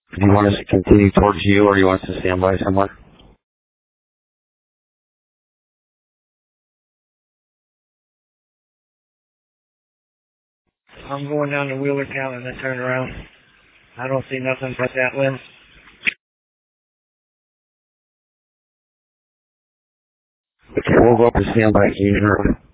Do you want us to continue towards you, or do you want us to stand by somewhere? I'm going down to Wheeler County and then turn around. I don't see nothing but that wind. Okay, we'll go up to standby occasionally.